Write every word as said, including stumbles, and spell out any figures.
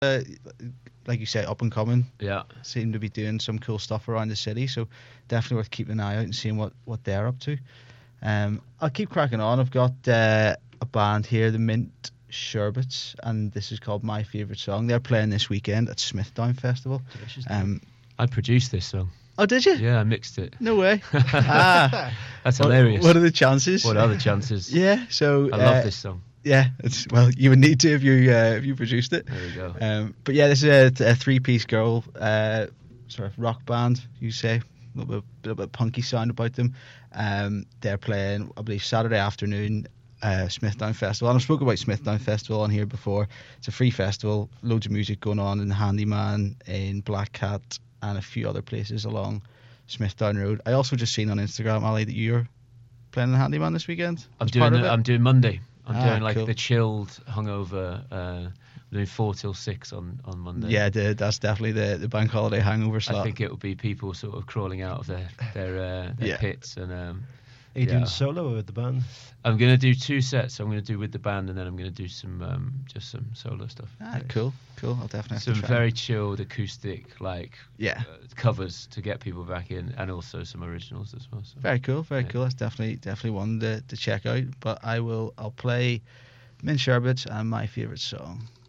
uh, like you say, up and coming. Yeah. Seem to be doing some cool stuff around the city, so definitely worth keeping an eye out and seeing what, what they're up to. Um, I'll keep cracking on. I've got uh, a band here, the Mint Sherbets, and this is called My Favourite Song. They're playing this weekend at Smithdown Festival. Um, I produced this song. oh, did you? Yeah, I mixed it. No way. ah, That's what, hilarious. what are the chances? What are the chances? Yeah, so I uh, love this song. Yeah, it's well, you would need to if you uh, if you produced it. There we go. Um, but yeah, this is a, a three-piece girl uh, sort of rock band. You say a little bit, little bit punky sound about them. Um, they're playing, I believe, Saturday afternoon. Uh, Smithdown Festival, and I've spoken about Smithdown Festival on here before. It's a free festival, loads of music going on in the Handyman, in Black Cat, and a few other places along Smithdown Road. I also just seen on Instagram, Ali, that you're playing the Handyman this weekend. I'm as doing. part of The, it? I'm doing Monday. I'm Ah, doing like cool. the chilled, hungover. Uh, doing four till six on, on Monday. Yeah, the, that's definitely the, the bank holiday hangover slot. I think it will be people sort of crawling out of their their, uh, their Yeah. pits and. Um, Are you yeah. doing solo or with the band? I'm gonna do two sets. I'm gonna do with the band, and then I'm gonna do some um, just some solo stuff. Ah, cool, cool. I'll definitely have Some to try. very chilled acoustic like Yeah. uh, covers to get people back in, and also some originals as well. So. Very cool, very Yeah. cool. That's definitely definitely one to, to check out. But I will I'll play Mint Sherbets and My Favourite Song.